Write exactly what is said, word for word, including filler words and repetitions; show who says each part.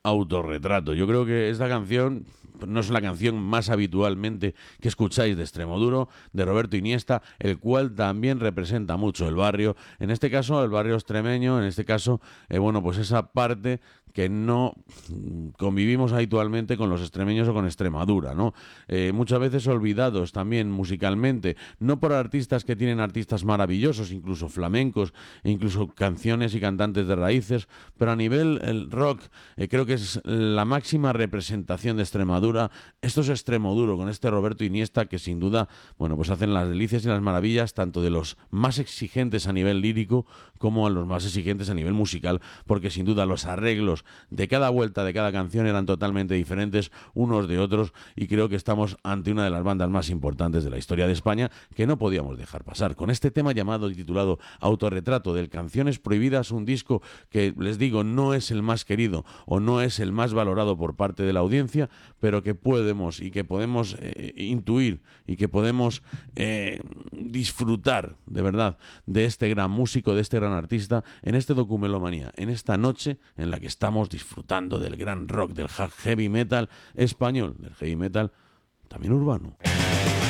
Speaker 1: Autorretrato. Yo creo que esta canción no es la canción más habitualmente que escucháis de Extremoduro, de Roberto Iniesta, el cual también representa mucho el barrio, en este caso el barrio extremeño, en este caso, eh, bueno, pues esa parte que no convivimos habitualmente con los extremeños o con Extremadura, ¿no? Eh, muchas veces olvidados también musicalmente, no por artistas que tienen artistas maravillosos, incluso flamencos, e incluso canciones y cantantes de raíces, pero a nivel el rock, eh, creo que es la máxima representación de Extremadura. Esto es Extremoduro, con este Roberto Iniesta, que sin duda, bueno, pues hacen las delicias y las maravillas tanto de los más exigentes a nivel lírico como a los más exigentes a nivel musical, porque sin duda los arreglos de cada vuelta de cada canción eran totalmente diferentes unos de otros, y creo que estamos ante una de las bandas más importantes de la historia de España que no podíamos dejar pasar. Con este tema llamado y titulado Autorretrato, del Canciones Prohibidas, un disco que, les digo, no es el más querido o no es el más valorado por parte de la audiencia, pero que podemos y que podemos eh, intuir y que podemos eh, disfrutar de verdad de este gran músico, de este gran artista, en este Documelomanía, en esta noche en la que estamos disfrutando del gran rock, del heavy metal español, del heavy metal también urbano.